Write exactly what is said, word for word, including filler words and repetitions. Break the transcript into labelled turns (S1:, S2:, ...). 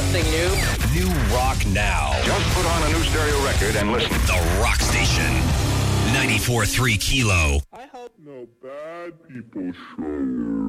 S1: something new.
S2: New rock now.
S3: Just put on a new stereo record and listen.
S2: The Rock Station. ninety-four point three Kilo.
S4: I hope no bad people show